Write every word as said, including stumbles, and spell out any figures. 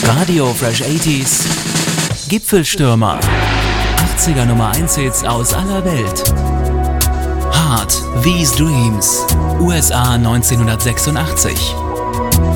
Radio Fresh achtziger Gipfelstürmer. achtziger Nummer eins Hits aus aller Welt. Heart, These Dreams. U S A neunzehnhundertsechsundachtzig.